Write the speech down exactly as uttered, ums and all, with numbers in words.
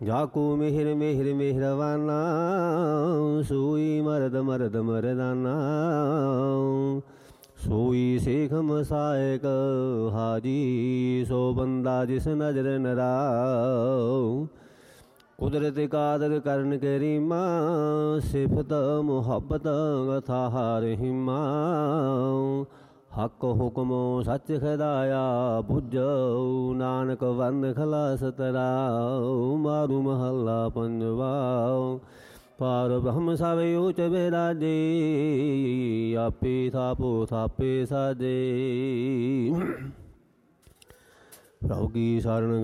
जाकू मिहिर मिहिर मिहरवाना सोई मरद मरद मरदाना सोई शेख मसायक हाजी सो बंदा जिस नजर नराओ कुदरत कादर करन करीमा सिफत मुहब्बत अथाह रहीमा हक हुक्मो सच खदाया बुझो नानक बंद खलास तराओ मारू महला पंजवाओ पार ब्रह्म सब ऊच बिराजे आपे थापो थापे साजे प्रभु की शरण